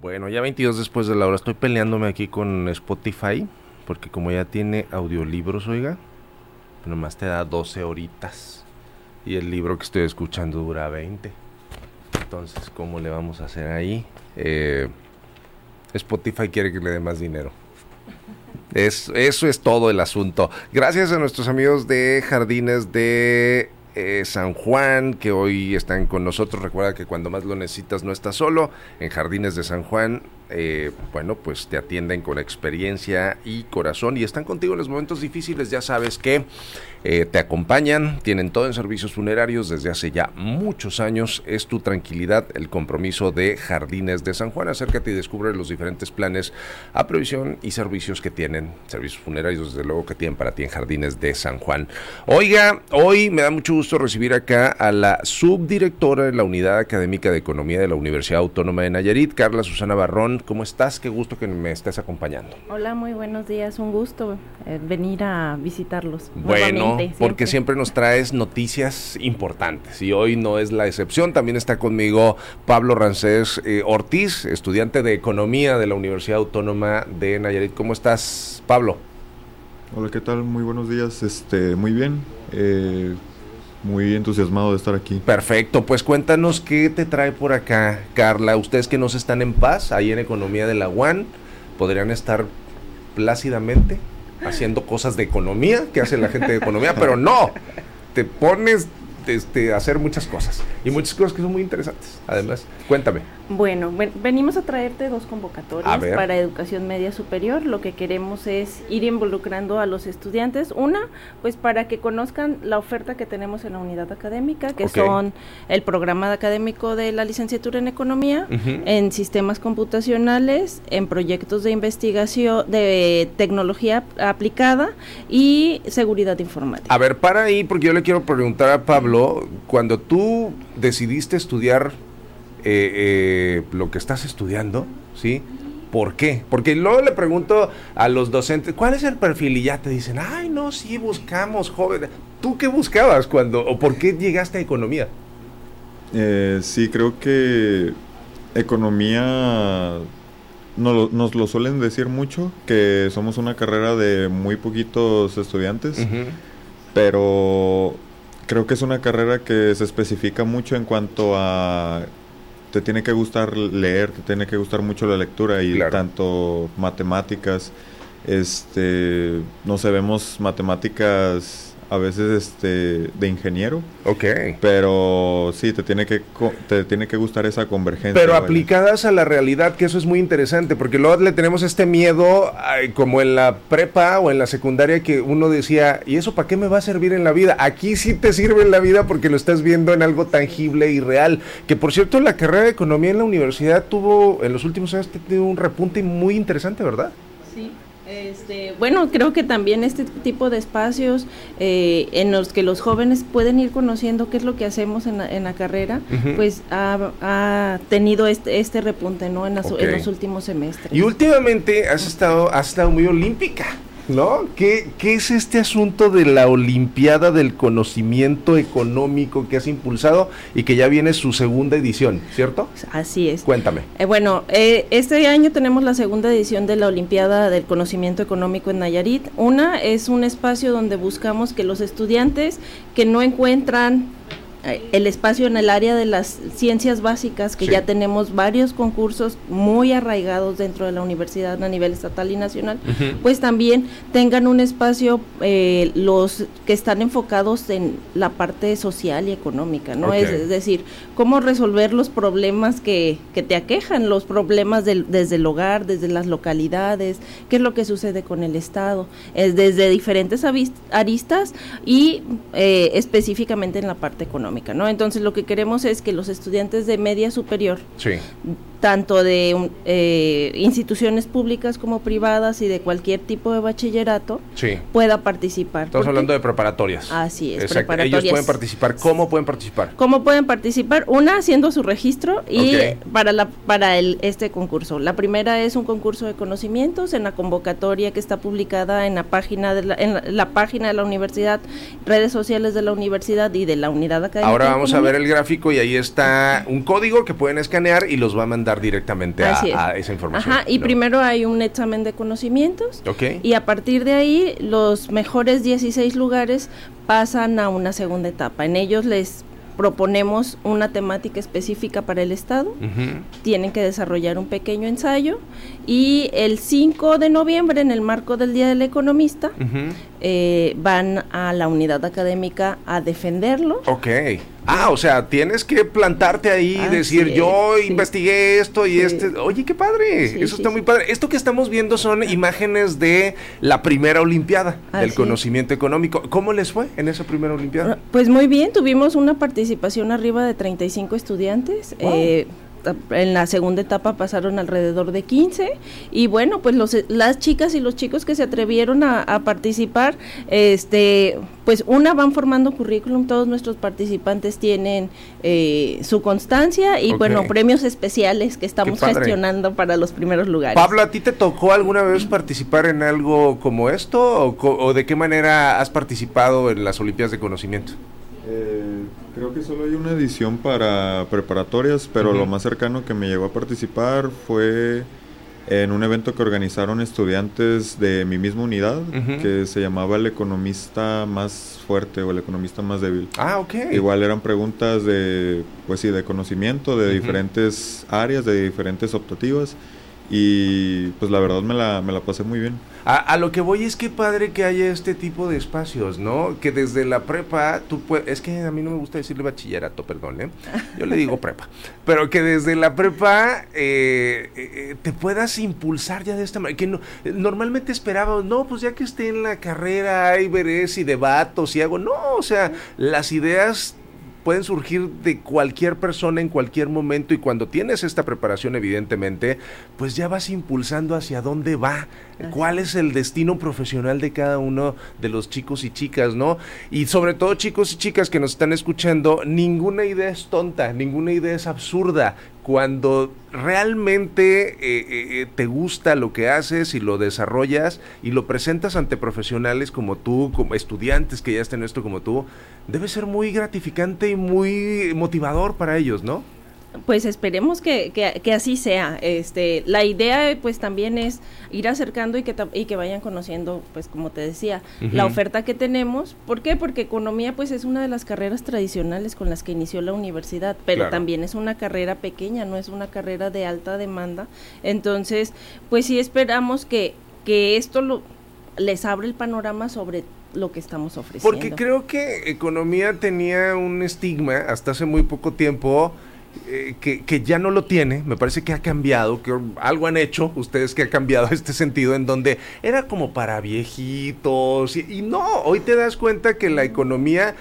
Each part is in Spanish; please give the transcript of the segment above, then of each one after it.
Bueno, ya 22 después de la hora, estoy peleándome aquí con Spotify, porque como ya tiene audiolibros, oiga, nomás te da 12 horitas, y el libro que estoy escuchando dura 20. Entonces, ¿cómo le vamos a hacer ahí? Spotify quiere que le dé más dinero. Eso es todo el asunto. Gracias a nuestros amigos de Jardines de San Juan, que hoy están con nosotros. Recuerda que cuando más lo necesitas no estás solo. En Jardines de San Juan, bueno, pues te atienden con experiencia y corazón y están contigo en los momentos difíciles. Ya sabes que te acompañan, tienen todo en servicios funerarios desde hace ya muchos años. Es tu tranquilidad el compromiso de Jardines de San Juan. Acércate y descubre los diferentes planes a provisión y servicios que tienen, servicios funerarios desde luego que tienen para ti en Jardines de San Juan. Oiga, hoy me da mucho gusto recibir acá a la subdirectora de la Unidad Académica de Economía de la Universidad Autónoma de Nayarit, Carla Susana Barrón. ¿Cómo estás? Qué gusto que me estés acompañando. Hola, muy buenos días, un gusto venir a visitarlos. Bueno, porque siempre nos traes noticias importantes y hoy no es la excepción. También está conmigo Pablo Rancés Ortiz, estudiante de Economía de la Universidad Autónoma de Nayarit. ¿Cómo estás, Pablo? Hola, ¿qué tal? Muy buenos días, muy bien, muy entusiasmado de estar aquí. Perfecto, pues cuéntanos qué te trae por acá, Carla. Ustedes que nos están en paz, ahí en Economía de la UAN, podrían estar plácidamente haciendo cosas de economía, que hace la gente de economía, pero no, te pones a hacer muchas cosas, y muchas cosas que son muy interesantes. Además, cuéntame. Bueno, venimos a traerte dos convocatorias para educación media superior. Lo que queremos es ir involucrando a los estudiantes, una, pues para que conozcan la oferta que tenemos en la unidad académica, que son el programa académico de la licenciatura en economía, en sistemas computacionales, en proyectos de investigación, de tecnología aplicada y seguridad informática. A ver, para ahí, porque yo le quiero preguntar a Pablo, cuando tú decidiste estudiar lo que estás estudiando, ¿sí? ¿Por qué? Porque luego le pregunto a los docentes, ¿cuál es el perfil? Y ya te dicen, ay, no, sí, buscamos jóvenes. ¿Tú qué buscabas o por qué llegaste a economía? Sí, creo que economía nos lo suelen decir mucho, que somos una carrera de muy poquitos estudiantes, pero creo que es una carrera que se especifica mucho en cuanto a te tiene que gustar leer, te tiene que gustar mucho la lectura y tanto matemáticas, no sabemos matemáticas a veces de ingeniero. Pero sí, te tiene que gustar esa convergencia. Pero aplicadas a la realidad, que eso es muy interesante, porque luego le tenemos este miedo, como en la prepa o en la secundaria, que uno decía, ¿y eso para qué me va a servir en la vida? Aquí sí te sirve en la vida porque lo estás viendo en algo tangible y real. Que por cierto, la carrera de economía en la universidad tuvo, en los últimos años, un repunte muy interesante, ¿verdad? Sí. Bueno, creo que también este tipo de espacios en los que los jóvenes pueden ir conociendo qué es lo que hacemos en la carrera, pues ha tenido este repunte, ¿no? En los últimos semestres. Y últimamente has estado muy olímpica, ¿no? ¿Qué es este asunto de la Olimpiada del Conocimiento Económico que has impulsado y que ya viene su segunda edición, ¿cierto? Así es. Cuéntame. Bueno, este año tenemos la segunda edición de la Olimpiada del Conocimiento Económico en Nayarit. Una es un espacio donde buscamos que los estudiantes que no encuentran el espacio en el área de las ciencias básicas, que ya tenemos varios concursos muy arraigados dentro de la universidad a nivel estatal y nacional, pues también tengan un espacio los que están enfocados en la parte social y económica, ¿no? Es decir, cómo resolver los problemas que te aquejan, los problemas desde el hogar, desde las localidades, qué es lo que sucede con el Estado, desde diferentes aristas y específicamente en la parte económica, ¿no? Entonces lo que queremos es que los estudiantes de media superior, tanto de instituciones públicas como privadas y de cualquier tipo de bachillerato, pueda participar. Estamos hablando de preparatorias. Así es, preparatorias. Ellos pueden participar. ¿Cómo pueden participar? ¿Cómo pueden participar? Una, haciendo su registro y para este concurso. La primera es un concurso de conocimientos en la convocatoria que está publicada en la página en la página de la universidad, redes sociales de la universidad y de la unidad académica. Ahora vamos a ver el gráfico y ahí está un código que pueden escanear y los va a mandar pasar directamente a esa información. Ajá, y ¿no? primero hay un examen de conocimientos, Okay. y a partir de ahí los mejores 16 lugares pasan a una segunda etapa. En ellos les proponemos una temática específica para el estado, tienen que desarrollar un pequeño ensayo, y el 5 de noviembre, en el marco del Día del Economista, van a la unidad académica a defenderlo. Ok. O sea, tienes que plantarte ahí y decir, yo investigué esto y Oye, qué padre, eso está muy padre. Esto que estamos viendo son imágenes de la primera Olimpiada del conocimiento económico. ¿Cómo les fue en esa primera Olimpiada? Pues muy bien, tuvimos una participación arriba de 35 estudiantes. Wow. En la segunda etapa pasaron alrededor de 15, y bueno, pues las chicas y los chicos que se atrevieron a participar, pues van formando currículum. Todos nuestros participantes tienen su constancia y bueno, premios especiales que estamos gestionando para los primeros lugares. Pablo, ¿a ti te tocó alguna vez participar en algo como esto o de qué manera has participado en las Olimpiadas de Conocimiento? Creo que solo hay una edición para preparatorias, pero lo más cercano que me llegó a participar fue en un evento que organizaron estudiantes de mi misma unidad, que se llamaba El Economista Más Fuerte o El Economista Más Débil. Ok. Igual eran preguntas de conocimiento de diferentes áreas, de diferentes optativas, y pues la verdad me la pasé muy bien. A lo que voy es que padre que haya este tipo de espacios, ¿no? Que desde la prepa tú puedes... Es que a mí no me gusta decirle bachillerato, perdón, yo le digo prepa. Pero que desde la prepa te puedas impulsar ya de esta manera. Que normalmente esperábamos, no, pues ya que esté en la carrera, ahí veré si debato, si hago... No, o sea, las ideas pueden surgir de cualquier persona en cualquier momento, y cuando tienes esta preparación, evidentemente, pues ya vas impulsando hacia dónde va, cuál es el destino profesional de cada uno de los chicos y chicas, ¿no? Y sobre todo chicos y chicas que nos están escuchando, ninguna idea es tonta, ninguna idea es absurda. Cuando realmente te gusta lo que haces y lo desarrollas y lo presentas ante profesionales como tú, como estudiantes que ya están en esto como tú, debe ser muy gratificante y muy motivador para ellos, ¿no? Pues esperemos que así sea. La idea pues también es ir acercando y que vayan conociendo, pues como te decía, la oferta que tenemos. ¿Por qué? Porque economía pues es una de las carreras tradicionales con las que inició la universidad, pero también es una carrera pequeña, no es una carrera de alta demanda. Entonces, pues sí esperamos que esto les abre el panorama sobre lo que estamos ofreciendo. Porque creo que economía tenía un estigma hasta hace muy poco tiempo, que ya no lo tiene. Me parece que ha cambiado, que algo han hecho ustedes que ha cambiado este sentido, en donde era como para viejitos y no, hoy te das cuenta que la economía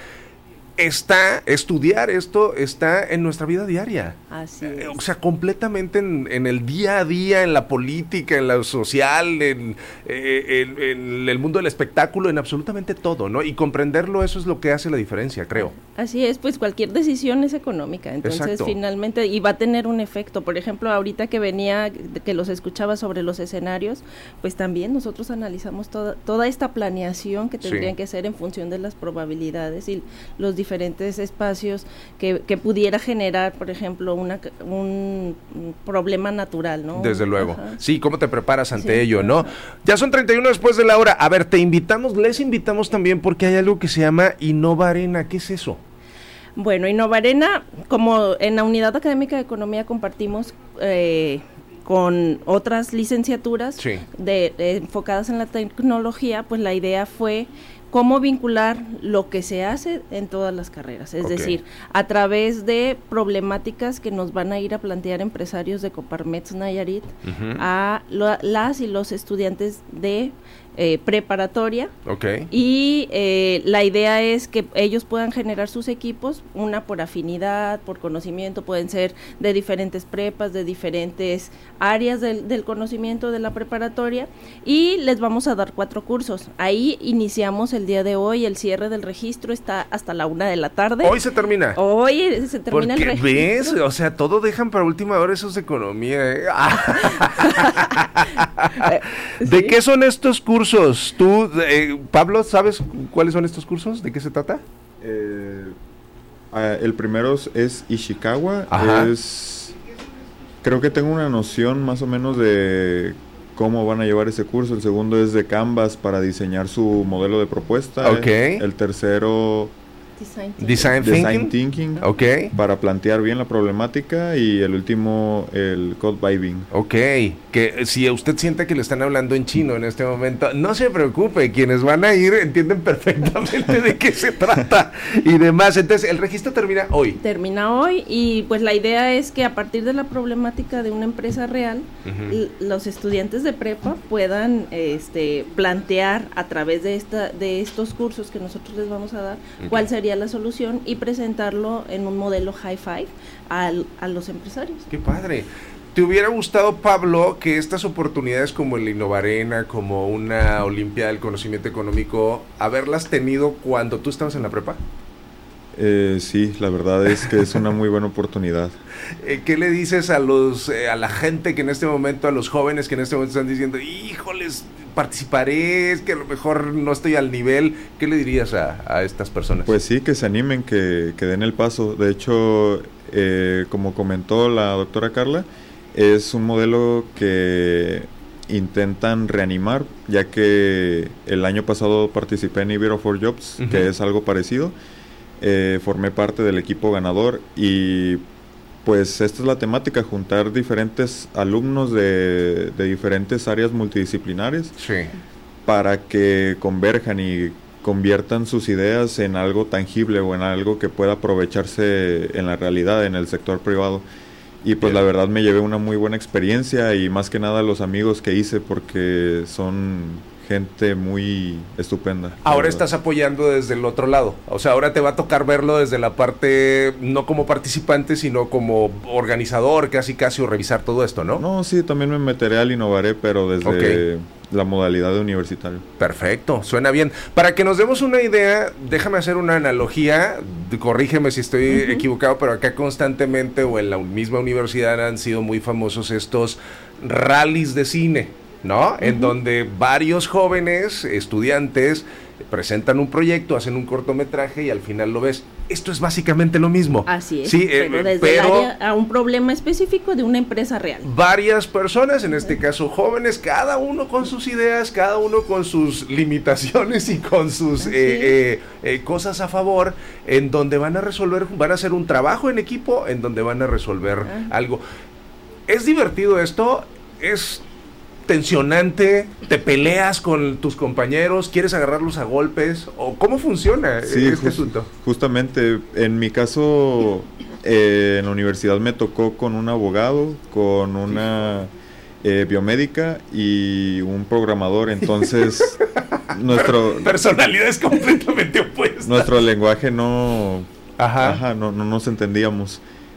estudiar esto está en nuestra vida diaria. Así es. O sea, completamente en el día a día, en la política, en lo social, en el mundo del espectáculo, en absolutamente todo, ¿no? Y comprenderlo, eso es lo que hace la diferencia, creo. Así es, pues cualquier decisión es económica, entonces finalmente, y va a tener un efecto. Por ejemplo, ahorita que los escuchaba sobre los escenarios, pues también nosotros analizamos toda esta planeación que tendrían que ser en función de las probabilidades y los diferentes espacios que pudiera generar, por ejemplo, un problema natural, ¿no? Desde luego. Sí, ¿cómo te preparas ante ello, no? Ya son 31 después de la hora. A ver, les invitamos también porque hay algo que se llama Innovarena. ¿Qué es eso? Bueno, Innovarena, como en la Unidad Académica de Economía compartimos con otras licenciaturas enfocadas en la tecnología, pues la idea fue cómo vincular lo que se hace en todas las carreras, es decir, a través de problemáticas que nos van a ir a plantear empresarios de Coparmex Nayarit a las y los estudiantes de preparatoria, y la idea es que ellos puedan generar sus equipos, una por afinidad, por conocimiento, pueden ser de diferentes prepas, de diferentes áreas del conocimiento de la preparatoria, y les vamos a dar 4 cursos. Ahí iniciamos el día de hoy, el cierre del registro está hasta la 1 de la tarde. ¿Hoy se termina? Hoy se termina el registro. ¿Ves? O sea, todo dejan para última hora, esos de economía, ¿De qué son estos cursos? Tú, Pablo, ¿sabes cuáles son estos cursos? ¿De qué se trata? El primero es Ishikawa, es Creo que tengo una noción más o menos de cómo van a llevar ese curso. El segundo es de Canvas para diseñar su modelo de propuesta. Okay. El tercero... Design Thinking. Okay. Para plantear bien la problemática. Y el último, el Code Vibing. Ok, que si usted siente que le están hablando en chino en este momento, no se preocupe, quienes van a ir entienden perfectamente de qué se trata y demás. Entonces, el registro termina hoy. Termina hoy y pues la idea es que a partir de la problemática de una empresa real, los estudiantes de prepa puedan plantear a través de estos cursos que nosotros les vamos a dar, cuál sería la solución y presentarlo en un modelo high-five a los empresarios. ¡Qué padre! ¿Te hubiera gustado, Pablo, que estas oportunidades como el Innovarena, como una Olimpiada del Conocimiento Económico, haberlas tenido cuando tú estabas en la prepa? Sí, la verdad es que es una muy buena oportunidad. ¿Qué le dices a la gente que en este momento, a los jóvenes que en este momento están diciendo, híjoles, participaré, es que a lo mejor no estoy al nivel? ¿Qué le dirías a estas personas? Pues sí, que se animen, que den el paso. De hecho, como comentó la doctora Carla, es un modelo que intentan reanimar, ya que el año pasado participé en Ibero for Jobs, que es algo parecido. Formé parte del equipo ganador y pues esta es la temática, juntar diferentes alumnos de diferentes áreas multidisciplinares, sí, para que converjan y conviertan sus ideas en algo tangible o en algo que pueda aprovecharse en la realidad, en el sector privado. Y pues la verdad me llevé una muy buena experiencia y más que nada los amigos que hice, porque son gente muy estupenda. Ahora estás apoyando desde el otro lado, o sea, ahora te va a tocar verlo desde la parte, no como participante, sino como organizador, casi o revisar todo esto, ¿no? No, sí, también me meteré al Innovaré, pero desde la modalidad de universitario. Perfecto, suena bien. Para que nos demos una idea, déjame hacer una analogía, corrígeme si estoy equivocado, pero acá constantemente o en la misma universidad han sido muy famosos estos rallies de cine, ¿no? En donde varios jóvenes, estudiantes, presentan un proyecto, hacen un cortometraje y al final lo ves. Esto es básicamente lo mismo. Así es, sí, pero desde el área a un problema específico de una empresa real. Varias personas, en este caso jóvenes, cada uno con sus ideas, cada uno con sus limitaciones y con sus cosas a favor, en donde van a resolver, van a hacer un trabajo en equipo, en donde van a resolver algo. ¿Es divertido esto? ¿Es tensionante? ¿Te peleas con tus compañeros? ¿Quieres agarrarlos a golpes? ¿O cómo funciona este asunto? Justamente, en mi caso, en la universidad me tocó con un abogado, con una biomédica y un programador, entonces personalidades completamente opuestas. Nuestro lenguaje no nos entendíamos.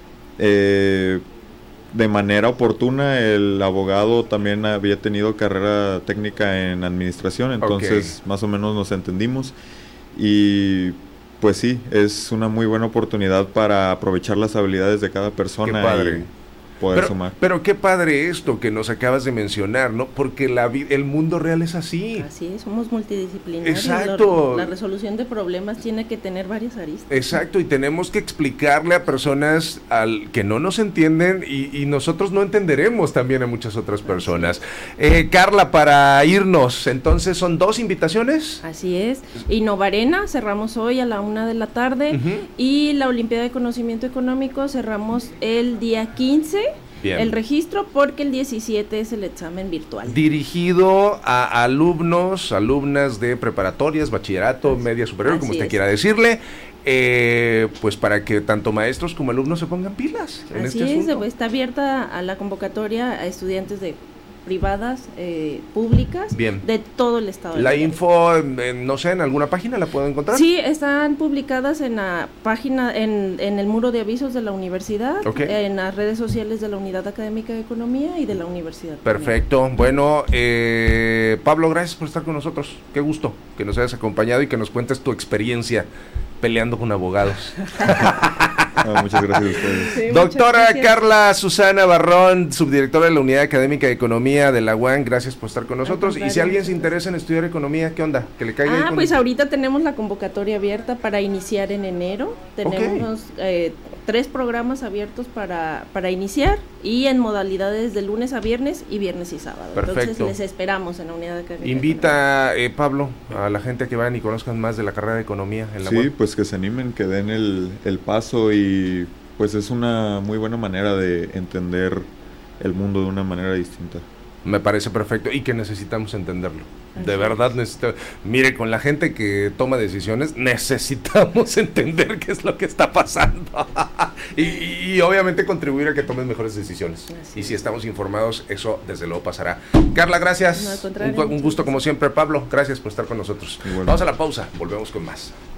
De manera oportuna, el abogado también había tenido carrera técnica en administración, entonces más o menos nos entendimos y pues sí, es una muy buena oportunidad para aprovechar las habilidades de cada persona. Qué padre. Y poder sumar. Pero qué padre esto que nos acabas de mencionar, ¿no? Porque el mundo real es así. Así es, somos multidisciplinarios. Exacto. La resolución de problemas tiene que tener varias aristas. Exacto, y tenemos que explicarle a personas que no nos entienden y nosotros no entenderemos también a muchas otras personas. Carla, para irnos, entonces son 2 invitaciones. Así es. Innovarena cerramos hoy a la 1:00 p.m. Y la Olimpiada de Conocimiento Económico cerramos el día 15. Bien. El registro, porque el 17 es el examen virtual. Dirigido a alumnos, alumnas de preparatorias, bachillerato, media superior, como usted quiera decirle, pues para que tanto maestros como alumnos se pongan pilas en este asunto. Está abierta a la convocatoria a estudiantes de privadas, públicas, de todo el estado. La info, no sé, ¿en alguna página la puedo encontrar? Sí, están publicadas en la página, en el muro de avisos de la universidad, en las redes sociales de la Unidad Académica de Economía y de la universidad. Perfecto. También. Bueno, Pablo, gracias por estar con nosotros. Qué gusto que nos hayas acompañado y que nos cuentes tu experiencia peleando con abogados. Muchas gracias a ustedes. Sí, doctora Carla Susana Barrón, subdirectora de la Unidad Académica de Economía de la UAM, gracias por estar con nosotros. Y si alguien se interesa en estudiar economía, ¿qué onda? ¿Que le caiga pues ahorita tenemos la convocatoria abierta para iniciar en enero. Tenemos 3 programas abiertos para iniciar y en modalidades de lunes a viernes y viernes y sábado. Perfecto. Entonces les esperamos en la unidad académica. Invita, Pablo, a la gente a que vayan y conozcan más de la carrera de economía en la Sí, web. pues que se animen, que den el paso, y pues es una muy buena manera de entender el mundo de una manera distinta. Me parece perfecto y que necesitamos entenderlo. De verdad mire, con la gente que toma decisiones necesitamos entender qué es lo que está pasando y obviamente contribuir a que tomen mejores decisiones. Y si estamos informados, eso desde luego pasará. Carla, gracias. No, al contrario, Un gusto como siempre. Pablo, gracias por estar con nosotros. Igualmente. Vamos a la pausa, volvemos con más.